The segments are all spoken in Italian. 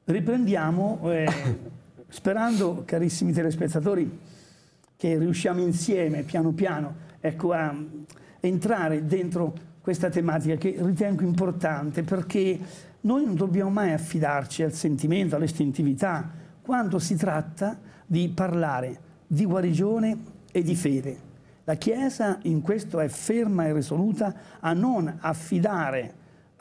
Riprendiamo sperando, carissimi telespettatori, che riusciamo insieme, piano piano, ecco, a entrare dentro questa tematica che ritengo importante, perché noi non dobbiamo mai affidarci al sentimento, all'istintività, quando si tratta di parlare di guarigione e di fede. La Chiesa in questo è ferma e risoluta a non affidare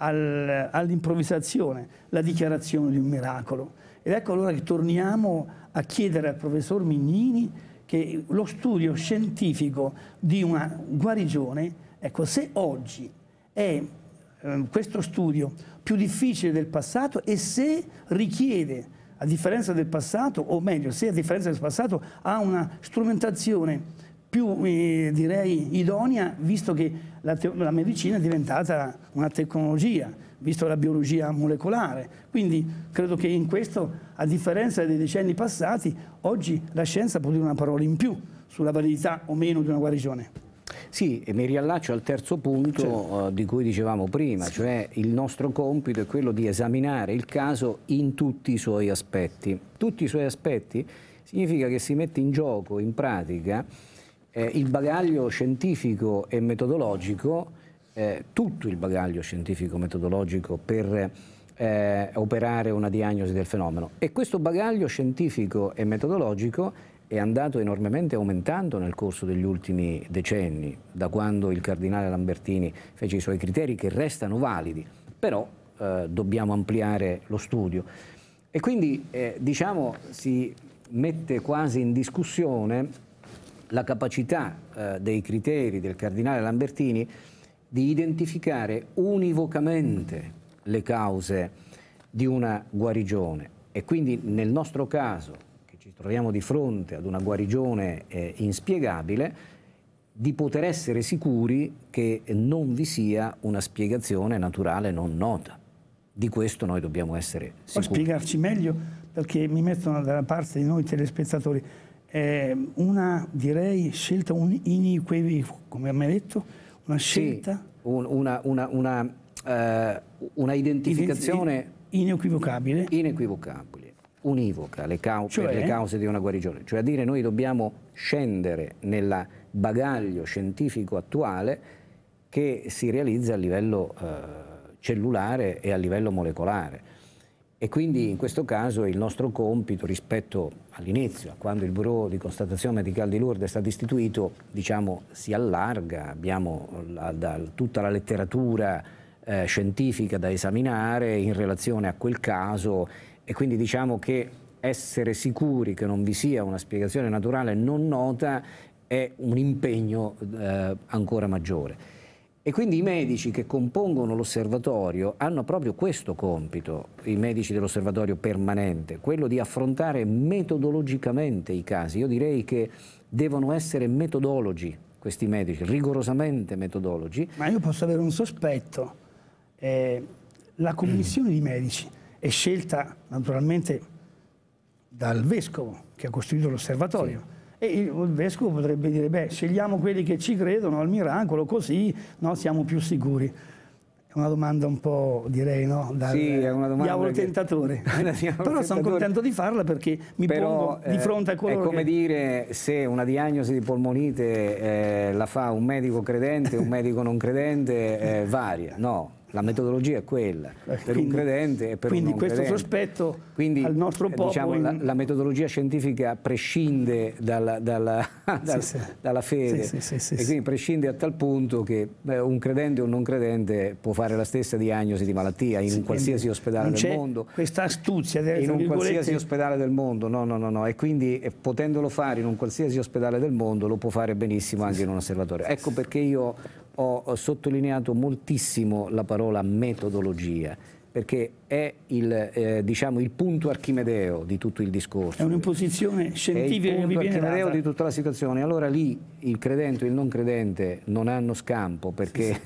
all'improvvisazione la dichiarazione di un miracolo. Ed ecco allora che torniamo a chiedere al professor Mignini che lo studio scientifico di una guarigione, ecco, se oggi è questo studio più difficile del passato e se richiede, a differenza del passato, o meglio, se a differenza del passato ha una strumentazione più, direi, idonea, visto che la medicina è diventata una tecnologia, visto la biologia molecolare. Quindi credo che in questo, a differenza dei decenni passati, oggi la scienza può dire una parola in più sulla validità o meno di una guarigione. Sì, e mi riallaccio al terzo punto di cui dicevamo prima, cioè il nostro compito è quello di esaminare il caso in tutti i suoi aspetti. Tutti i suoi aspetti significa che si mette in gioco, in pratica, il bagaglio scientifico e metodologico, tutto il bagaglio scientifico e metodologico per operare una diagnosi del fenomeno. E questo bagaglio scientifico e metodologico è andato enormemente aumentando nel corso degli ultimi decenni, da quando il cardinale Lambertini fece i suoi criteri, che restano validi, però dobbiamo ampliare lo studio. E quindi diciamo si mette quasi in discussione la capacità dei criteri del cardinale Lambertini di identificare univocamente le cause di una guarigione. E quindi nel nostro caso, che ci troviamo di fronte ad una guarigione inspiegabile, di poter essere sicuri che non vi sia una spiegazione naturale non nota. Di questo noi dobbiamo essere sicuri. Può spiegarci meglio, perché mi mettono dalla parte di noi telespettatori una, direi, scelta inequivoca, come mi ha detto, una scelta... Sì, una identificazione inequivocabile, univoca per le cause di una guarigione. Cioè a dire, noi dobbiamo scendere nel bagaglio scientifico attuale che si realizza a livello cellulare e a livello molecolare. E quindi in questo caso il nostro compito rispetto all'inizio, a quando il Bureau di Constatazione Médicale di Lourdes è stato istituito, diciamo, si allarga, abbiamo tutta la letteratura scientifica da esaminare in relazione a quel caso, e quindi diciamo che essere sicuri che non vi sia una spiegazione naturale non nota è un impegno ancora maggiore. E quindi i medici che compongono l'osservatorio hanno proprio questo compito, i medici dell'osservatorio permanente, quello di affrontare metodologicamente i casi. Io direi che devono essere metodologi questi medici, rigorosamente metodologi. Ma io posso avere un sospetto. La commissione di medici è scelta naturalmente dal vescovo che ha costituito l'osservatorio. Sì. E il vescovo potrebbe dire, beh, scegliamo quelli che ci credono al miracolo, così no, siamo più sicuri. È una domanda un po', direi, no? Sì, è una domanda diavolo tentatore. Però sono contento di farla perché mi pongo di fronte a coloro è come dire, se una diagnosi di polmonite la fa un medico credente, un medico non credente, varia. No. La metodologia è quella, per un credente e per un non credente. Quindi questo sospetto al nostro popolo... Diciamo, la metodologia scientifica prescinde dalla fede, e quindi prescinde a tal punto che un credente o un non credente può fare la stessa diagnosi di malattia in un qualsiasi ospedale del mondo. Questa astuzia, in un qualsiasi ospedale del mondo, no. E quindi potendolo fare in un qualsiasi ospedale del mondo lo può fare benissimo anche in un osservatorio. Ecco perché io ho sottolineato moltissimo la parola metodologia, perché è diciamo, il punto archimedeo di tutto il discorso. È un'imposizione scientifica che vi viene data. È il punto archimedeo di tutta la situazione. Allora lì il credente e il non credente non hanno scampo, perché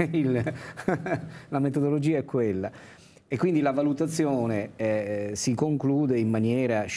la metodologia è quella. E quindi la valutazione si conclude in maniera